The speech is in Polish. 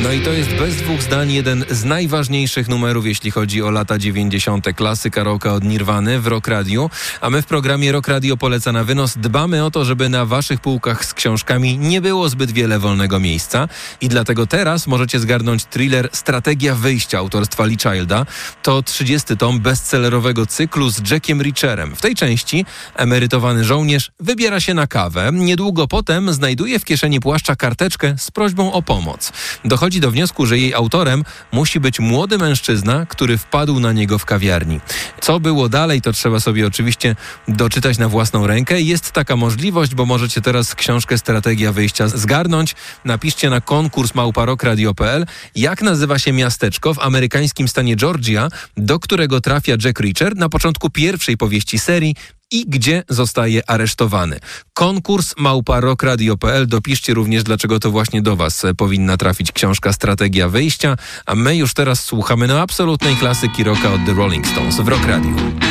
No i to jest bez dwóch zdań jeden z najważniejszych numerów, jeśli chodzi o lata 90. Klasyka rocka od Nirwany w Rock Radio, a my w programie Rock Radio Poleca na wynos dbamy o to, żeby na waszych półkach z książkami nie było zbyt wiele wolnego miejsca i dlatego teraz możecie zgarnąć thriller Strategia wyjścia autorstwa Lee Childa. To 30. tom bestsellerowego cyklu z Jackiem Reacherem. W tej części emerytowany żołnierz wybiera się na kawę. Niedługo potem znajduje w kieszeni płaszcza karteczkę z prośbą o pomoc. Dochodzi do wniosku, że jej autorem musi być młody mężczyzna, który wpadł na niego w kawiarni. Co było dalej, to trzeba sobie oczywiście doczytać na własną rękę. Jest taka możliwość, bo możecie teraz książkę Strategia wyjścia zgarnąć. Napiszcie na konkurs @rockradio.pl, jak nazywa się miasteczko w amerykańskim stanie Georgia, do którego trafia Jack Reacher na początku pierwszej powieści serii i gdzie zostaje aresztowany. Konkurs @rockradio.pl. Dopiszcie również, dlaczego to właśnie do was powinna trafić książka Strategia wyjścia, a my już teraz słuchamy absolutnej klasyki rocka od The Rolling Stones w Rock Radio.